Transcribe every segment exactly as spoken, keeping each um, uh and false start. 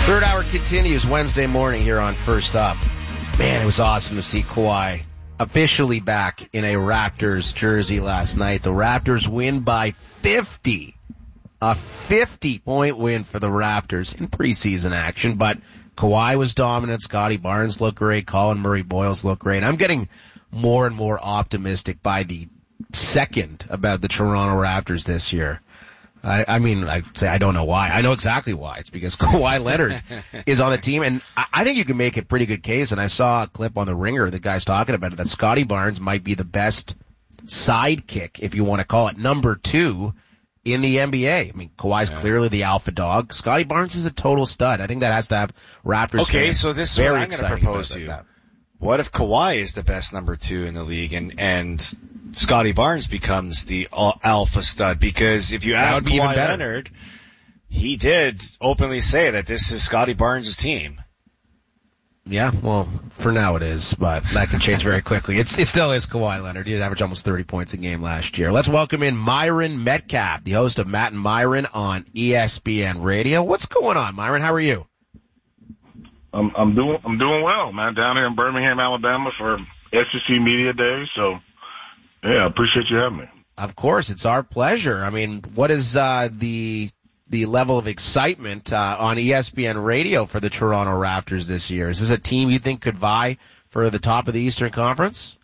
Third hour continues Wednesday morning here on First Up. Man, it was awesome to see Kawhi officially back in a Raptors jersey last night. The Raptors win by fifty. A fifty-point win for the Raptors in preseason action, but Kawhi was dominant. Scotty Barnes looked great. Colin Murray-Boyles looked great. I'm getting more and more optimistic by the second about the Toronto Raptors this year. I, I mean, I say I don't know why. I know exactly why. It's because Kawhi Leonard is on the team, and I, I think you can make a pretty good case. And I saw a clip on the Ringer, the guy's talking about it, that Scotty Barnes might be the best sidekick, if you want to call it, number two in the N B A. I mean, Kawhi's yeah. clearly the alpha dog. Scotty Barnes is a total stud. I think that has to have Raptors. Okay, so this is what I'm going to propose to you. That. What if Kawhi is the best number two in the league, and and Scotty Barnes becomes the alpha stud? Because if you ask Kawhi Leonard, he did openly say that this is Scotty Barnes' team. Yeah, well, for now it is, but that can change very quickly. It's, it still is Kawhi Leonard. He did average almost thirty points a game last year. Let's welcome in Myron Metcalf, the host of Matt and Myron on E S P N Radio. What's going on, Myron? How are you? I'm, I'm doing, I'm doing well, man. Down here in Birmingham, Alabama for S E C Media Day. So, yeah, I appreciate you having me. Of course, it's our pleasure. I mean, what is uh, the the level of excitement uh, on E S P N Radio for the Toronto Raptors this year? Is this a team you think could vie for the top of the Eastern Conference?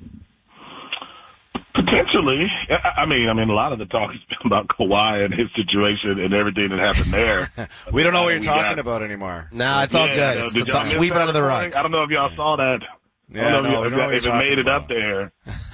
Potentially. I mean, I mean, a lot of the talk has been about Kawhi and his situation and everything that happened there. we don't know what you're talking got, about anymore. No, it's all yeah, good. No, it's did the y'all t- sweep it under the rug. I don't know if y'all saw that. Yeah, I don't know no, if, we know if it made it about. up there.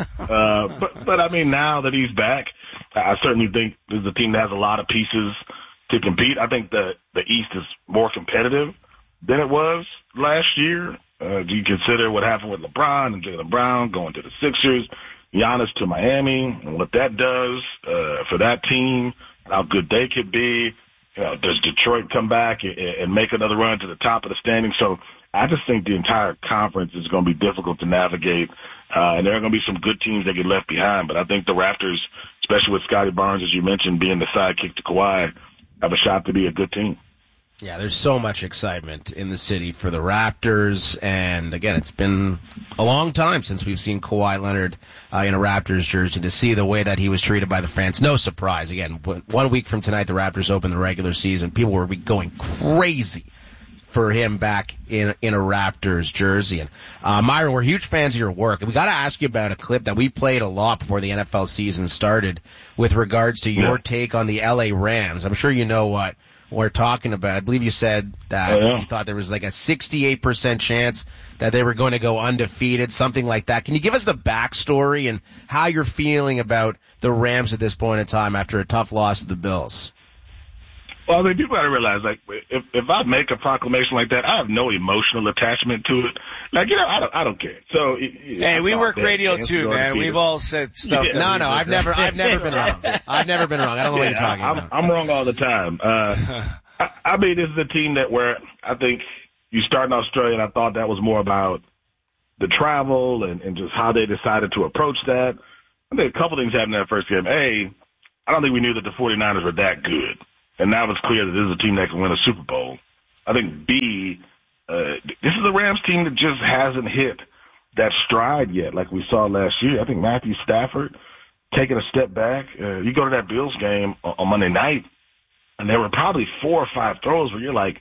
uh, but, but I mean, now that he's back, I certainly think this is a team that has a lot of pieces to compete. I think the the East is more competitive than it was last year. Uh, do you consider what happened with LeBron and Jaylen Brown going to the Sixers, Giannis to Miami, and what that does uh, for that team, and how good they could be? You know, does Detroit come back and, and make another run to the top of the standing? So I just think the entire conference is going to be difficult to navigate, uh, and there are going to be some good teams that get left behind. But I think the Raptors, especially with Scotty Barnes, as you mentioned, being the sidekick to Kawhi, have a shot to be a good team. Yeah, there's so much excitement in the city for the Raptors, and again, it's been a long time since we've seen Kawhi Leonard uh, in a Raptors jersey. To see the way that he was treated by the fans, no surprise. Again, one week from tonight, the Raptors open the regular season. People were going crazy for him back in in a Raptors jersey. And uh, Myron, we're huge fans of your work, and we got to ask you about a clip that we played a lot before the N F L season started, with regards to your yeah. take on the L A Rams. I'm sure you know what we're talking about. I believe you said that oh, yeah. you thought there was like a sixty-eight percent chance that they were going to go undefeated, something like that. Can you give us the backstory and how you're feeling about the Rams at this point in time after a tough loss to the Bills? Well, I mean, people got to realize, like, if if I make a proclamation like that, I have no emotional attachment to it. Like, you know, I don't, I don't care. So, hey, we work radio too, man. We've all said stuff. Yeah. That no, no, I've never, I've never been wrong. I've never been wrong. I don't know yeah, what you're talking I'm, about. I'm wrong all the time. Uh, I, I mean, this is a team that where I think you start in Australia, and I thought that was more about the travel and, and just how they decided to approach that. I think a couple things happened in that first game. A, I don't think we knew that the 49ers were that good. And now it's clear that this is a team that can win a Super Bowl. I think, B, uh, this is a Rams team that just hasn't hit that stride yet like we saw last year. I think Matthew Stafford taking a step back. Uh, you go to that Bills game on Monday night, and there were probably four or five throws where you're like,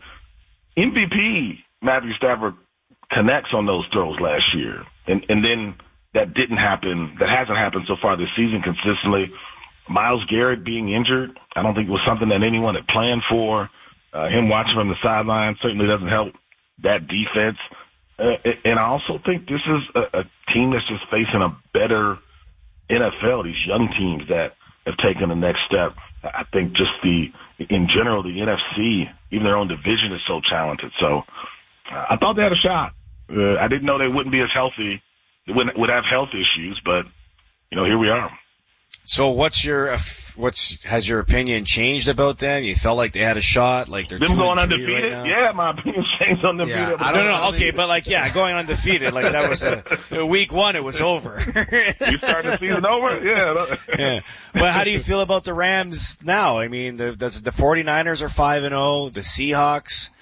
M V P Matthew Stafford connects on those throws last year. And, and then that didn't happen. That hasn't happened so far this season consistently. Myles Garrett being injured, I don't think it was something that anyone had planned for. Uh, him watching from the sideline certainly doesn't help that defense. Uh, and I also think this is a, a team that's just facing a better N F L, these young teams that have taken the next step. I think just the, in general, the N F C, even their own division is so talented. So uh, I thought they had a shot. Uh, I didn't know they wouldn't be as healthy. They wouldn't, would have health issues, but, you know, here we are. So what's your, what's, has your opinion changed about them? You felt like they had a shot, like they're them going right undefeated? now? Yeah, my opinion's changed on them. Yeah, I don't know, okay, but like, yeah, going undefeated, like that was a, week one, it was over. You started the season over? Yeah. Yeah. But how do you feel about the Rams now? I mean, the, the, the 49ers are five and oh, the Seahawks,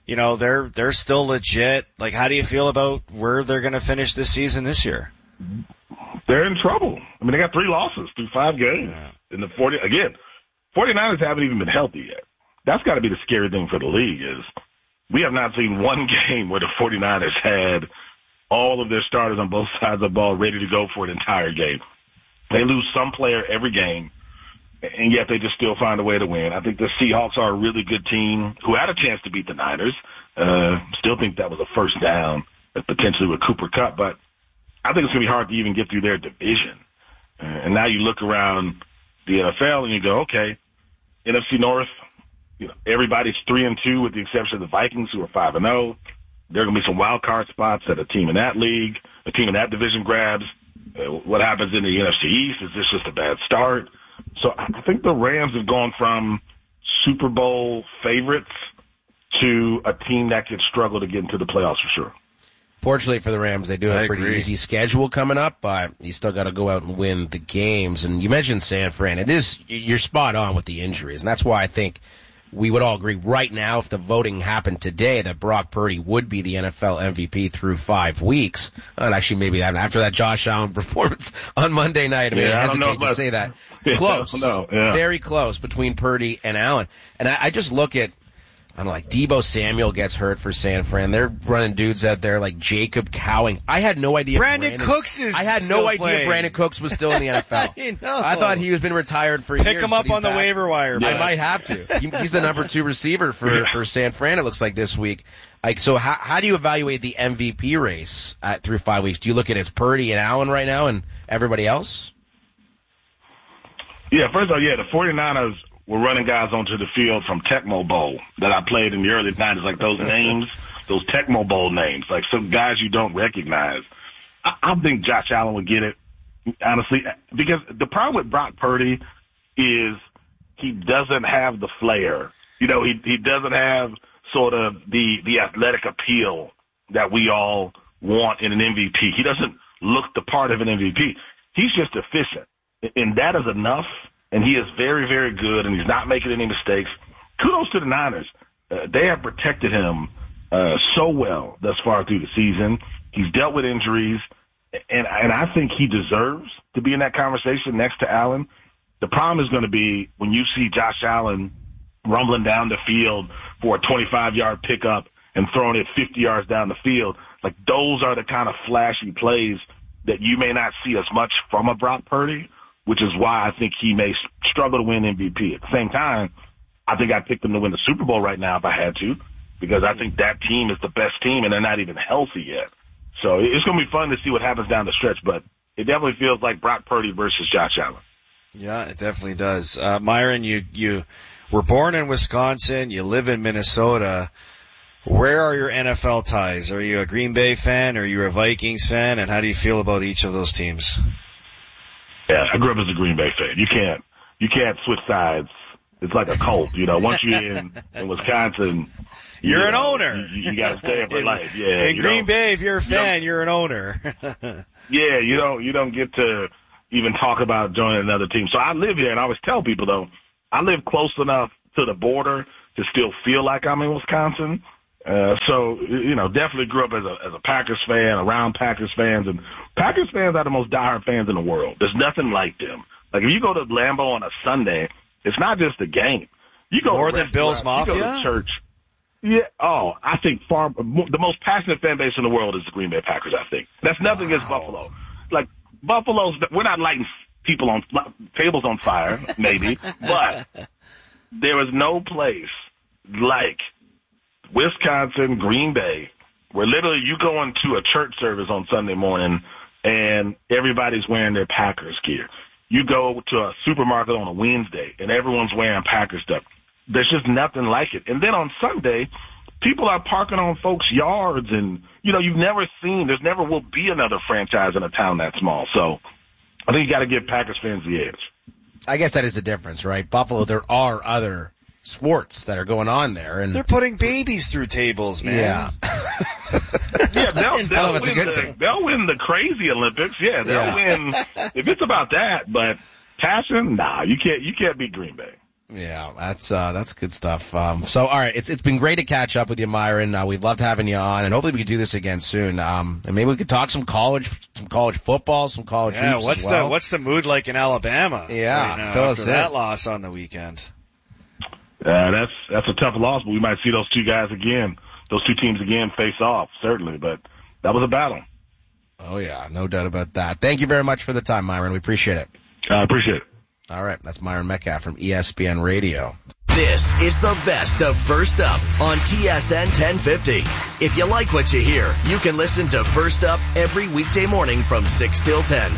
you know, they're, they're still legit. Like, how do you feel about where they're going to finish this season this year? They're in trouble. I mean, they got three losses through five games. Yeah. In the forty, again, forty-niners haven't even been healthy yet. That's got to be the scary thing for the league is we have not seen one game where the forty-niners had all of their starters on both sides of the ball ready to go for an entire game. They lose some player every game, and yet they just still find a way to win. I think the Seahawks are a really good team who had a chance to beat the Niners. Uh, still think that was a first down, potentially with Cooper Kupp, but I think it's going to be hard to even get through their division. Uh, and now you look around the N F L and you go, okay, N F C North, you know, everybody's three and two with the exception of the Vikings who are five and zero. There are going to be some wild card spots that a team in that league, a team in that division grabs. Uh, what happens in the N F C East? Is this just a bad start? So I think the Rams have gone from Super Bowl favorites to a team that could struggle to get into the playoffs for sure. Fortunately for the Rams, they do have I a pretty agree. easy schedule coming up, but you still got to go out and win the games. And you mentioned San Fran. It is, you're spot on with the injuries, and that's why I think we would all agree right now, if the voting happened today, that Brock Purdy would be the N F L M V P through five weeks. And actually, maybe after that Josh Allen performance on Monday night, I mean, yeah, I hesitate I don't know to say that. Close, no, yeah. very close between Purdy and Allen. And I, I just look at, I don't know, like Deebo Samuel gets hurt for San Fran. They're running dudes out there like Jacob Cowing. I had no idea. Brandon, Brandon Cooks is I had still no idea playing. Brandon Cooks was still in the N F L. I know. I thought he was been retired for Pick years. him up but he's on the back. waiver wire. I man. might have to. He, he's the number two receiver for, Yeah. for San Fran, it looks like, this week. Like, so how, how do you evaluate the M V P race at, through five weeks? Do you look at it as Purdy and Allen right now and everybody else? Yeah, first of all, yeah, the forty-niners were running guys onto the field from Tecmo Bowl that I played in the early nineties, like those names, those Tecmo Bowl names, like some guys you don't recognize. I, I think Josh Allen would get it, honestly, because the problem with Brock Purdy is he doesn't have the flair. You know, he he doesn't have sort of the, the athletic appeal that we all want in an M V P. He doesn't look the part of an M V P. He's just efficient, and that is enough. And he is very, very good, and he's not making any mistakes. Kudos to the Niners. Uh, they have protected him uh, so well thus far through the season. He's dealt with injuries, and, and I think he deserves to be in that conversation next to Allen. The problem is going to be when you see Josh Allen rumbling down the field for a twenty-five-yard pickup and throwing it fifty yards down the field. Like, those are the kind of flashy plays that you may not see as much from a Brock Purdy, which is why I think he may struggle to win M V P. At the same time, I think I'd pick them to win the Super Bowl right now if I had to, because I think that team is the best team, and they're not even healthy yet. So it's going to be fun to see what happens down the stretch, but it definitely feels like Brock Purdy versus Josh Allen. Yeah, it definitely does. Uh, Myron, you, you were born in Wisconsin. You live in Minnesota. Where are your N F L ties? Are you a Green Bay fan? Or are you a Vikings fan? And how do you feel about each of those teams? Yeah, I grew up as a Green Bay fan. You can't, you can't switch sides. It's like a cult, you know. Once you're in, in Wisconsin, you're you an know, owner. You, you got to stay for life. Yeah. In you Green know, Bay, if you're a fan, you you're an owner. yeah, you don't, you don't get to even talk about joining another team. So I live here, and I always tell people though, I live close enough to the border to still feel like I'm in Wisconsin. Uh, so, you know, definitely grew up as a, as a Packers fan, around Packers fans, and Packers fans are the most diehard fans in the world. There's nothing like them. Like, if you go to Lambeau on a Sunday, it's not just a game. You go More to than Bills Mafia? You go to church. Yeah. Oh, I think far, the most passionate fan base in the world is the Green Bay Packers, I think. That's nothing against Wow. Buffalo. Like, Buffalo's, we're not lighting people on, tables on fire, maybe, but there is no place like Wisconsin, Green Bay, where literally you go into a church service on Sunday morning and everybody's wearing their Packers gear. You go to a supermarket on a Wednesday and everyone's wearing Packers stuff. There's just nothing like it. And then on Sunday, people are parking on folks' yards, and, you know, you've never seen, there's never will be another franchise in a town that small. So I think you got to give Packers fans the edge. I guess that is the difference, right? Buffalo, there are other sports that are going on there, and They're putting babies through tables, man. yeah. Yeah, they'll, they'll, it's a win good the, thing. they'll win the crazy Olympics. Yeah, they'll Yeah. win if it's about that. But passion, nah, you can't. You can't beat Green Bay. Yeah, that's uh, that's good stuff. Um, so, all right, it's it's been great to catch up with you, Myron. Uh, we've loved having you on, and hopefully we can do this again soon. Um, and maybe we could talk some college, some college football, some college yeah, hoops what's as well. the what's the mood like in Alabama? Yeah, right now, fill after us that in. loss on the weekend. Uh, that's that's a tough loss, but we might see those two guys again, those two teams again face off, certainly. But that was a battle. Oh yeah, no doubt about that. Thank you very much for the time, Myron. We appreciate it. I uh, appreciate it. All right, that's Myron Metcalf from E S P N Radio. This is the best of First Up on T S N ten fifty. If you like what you hear, you can listen to First Up every weekday morning from six till ten.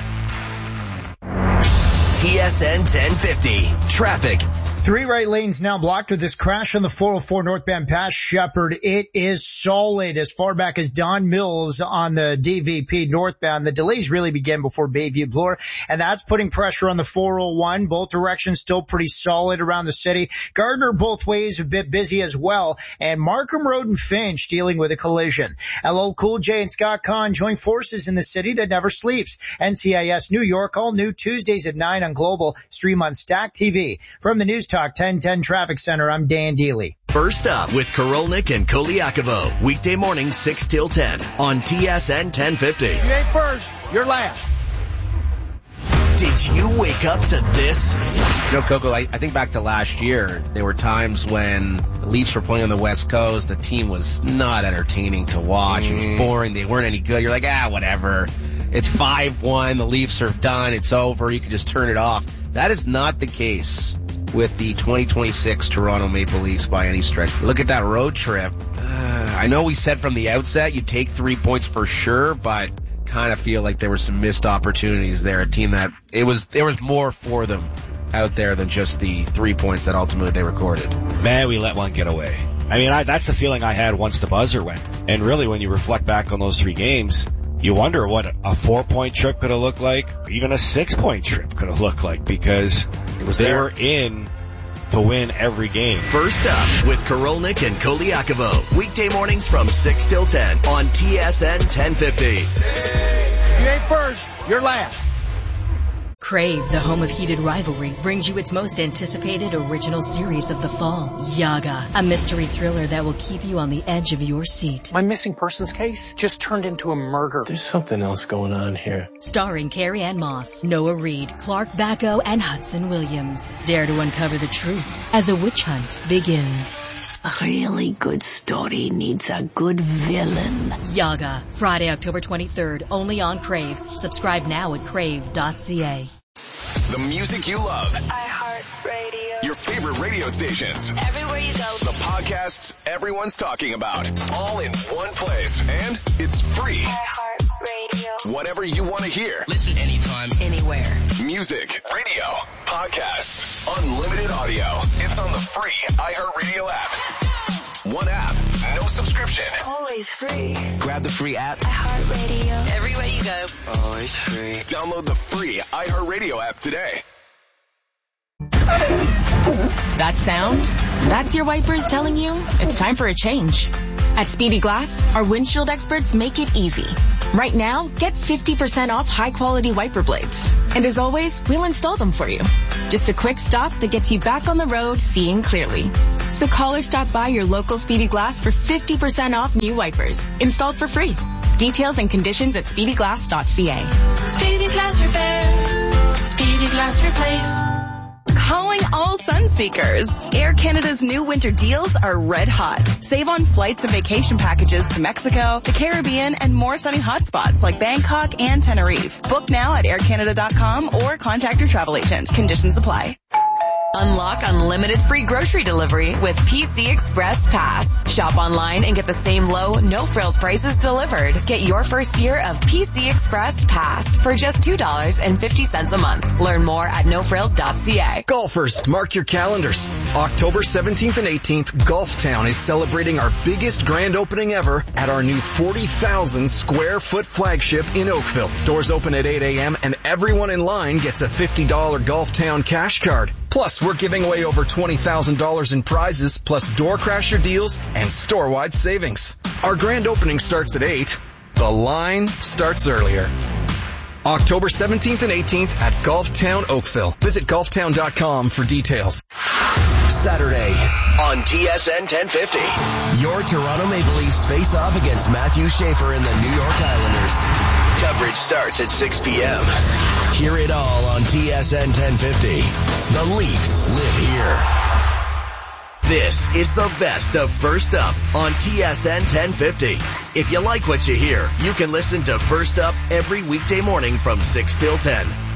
T S N ten fifty. Traffic. Three right lanes now blocked with this crash on the four oh four northbound past Shepherd. It is solid as far back as Don Mills on the D V P northbound. The delays really began before Bayview Bloor, and that's putting pressure on the four oh one. Both directions still pretty solid around the city. Gardner both ways a bit busy as well, and Markham Road and Finch dealing with a collision. L L Cool J and Scott Conn join forces in the city that never sleeps. N C I S New York, all new Tuesdays at nine on Global. Stream on Stack T V. From the News Talk ten ten Traffic Center, I'm Dan Deely. First Up with Korolnik and Koliakovo. Weekday morning six till ten on T S N ten fifty. You ain't first, you're last. Did you wake up to this? You know, Coco, I, I think back to last year, there were times when the Leafs were playing on the West Coast, the team was not entertaining to watch. Mm. It was boring, they weren't any good. You're like, ah, whatever. It's five one, the Leafs are done, it's over, you can just turn it off. That is not the case with the twenty twenty-six Toronto Maple Leafs by any stretch. Look at that road trip. Uh, I know we said from the outset you take three points for sure, but kind of feel like there were some missed opportunities there. A team that it was there was more for them out there than just the three points that ultimately they recorded. Man, we let one get away. I mean, I, that's the feeling I had once the buzzer went. And really, when you reflect back on those three games, you wonder what a four-point trip could have looked like, or even a six-point trip could have looked like, because it was they there. were in to win every game. First Up with Korolnik and Koliakovo. Weekday mornings from six till ten on T S N ten fifty. You ain't first, you're last. Crave, the home of heated rivalry, brings you its most anticipated original series of the fall, Yaga, a mystery thriller that will keep you on the edge of your seat. My missing persons case just turned into a murder. There's something else going on here. Starring Carrie Ann Moss, Noah Reid, Clark Bacco, and Hudson Williams. Dare to uncover the truth as a witch hunt begins. A really good story needs a good villain. Yaga, Friday, October twenty-third, only on Crave. Subscribe now at crave dot c a. The music you love. iHeartRadio. Your favorite radio stations. Everywhere you go. The podcasts everyone's talking about. All in one place. And it's free. iHeartRadio. Whatever you want to hear. Listen anytime, anywhere. Music, radio, podcasts, unlimited audio. It's on the free iHeartRadio app. One app, no subscription. Always free. Grab the free app. iHeartRadio. Everywhere you go. Always free. Download the free iHeartRadio app today. That sound? That's your wipers telling you it's time for a change. At Speedy Glass, our windshield experts make it easy. Right now, get fifty percent off high-quality wiper blades. And as always, we'll install them for you. Just a quick stop that gets you back on the road seeing clearly. So call or stop by your local Speedy Glass for fifty percent off new wipers, installed for free. Details and conditions at speedy glass dot c a. Speedy Glass Repair. Speedy Glass Replace. Calling all Sunseekers. Air Canada's new winter deals are red hot. Save on flights and vacation packages to Mexico, the Caribbean, and more sunny hotspots like Bangkok and Tenerife. Book now at air canada dot com or contact your travel agent. Conditions apply. Unlock unlimited free grocery delivery with P C Express Pass. Shop online and get the same low, no-frills prices delivered. Get your first year of P C Express Pass for just two dollars and fifty cents a month. Learn more at no frills dot c a. Golfers, mark your calendars. October seventeenth and eighteenth, Golftown is celebrating our biggest grand opening ever at our new forty thousand square foot flagship in Oakville. Doors open at eight a.m. and everyone in line gets a fifty dollars Golftown cash card. Plus, we're giving away over twenty thousand dollars in prizes, plus door crasher deals and store-wide savings. Our grand opening starts at eight. The line starts earlier. October seventeenth and eighteenth at Golftown Oakville. Visit golftown dot com for details. Saturday on T S N ten fifty. Your Toronto Maple Leafs face off against Matthew Schaefer and the New York Islanders. Coverage starts at six p.m. Hear it all on T S N ten fifty. The Leafs live here. This is the best of First Up on T S N ten fifty. If you like what you hear, you can listen to First Up every weekday morning from six till ten.